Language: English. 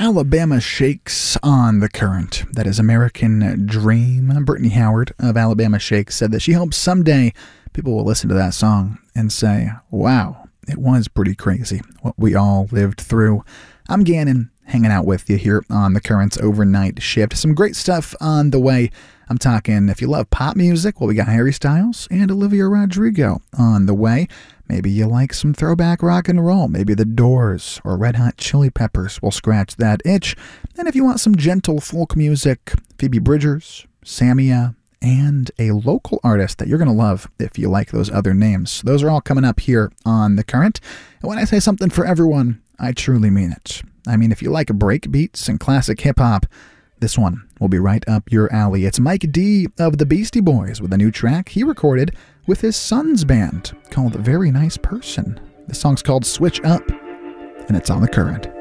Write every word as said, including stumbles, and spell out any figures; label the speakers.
Speaker 1: Alabama Shakes on the Current. That is American Dream. Brittany Howard of Alabama Shakes said that she hopes someday people will listen to that song and say, wow, it was pretty crazy what we all lived through. I'm Gannon, hanging out with you here on the Current's Overnight Shift. Some great stuff on the way. I'm talking, if you love pop music, well, we got Harry Styles and Olivia Rodrigo on the way. Maybe you like some throwback rock and roll. Maybe The Doors or Red Hot Chili Peppers will scratch that itch. And if you want some gentle folk music, Phoebe Bridgers, Samia, and a local artist that you're going to love if you like those other names. Those are all coming up here on The Current. And when I say something for everyone, I truly mean it. I mean, if you like break beats and classic hip-hop, this one will be right up your alley. It's Mike D of the Beastie Boys with a new track he recorded with his son's band called Very Nice Person. The song's called Switch Up, and it's on The Current.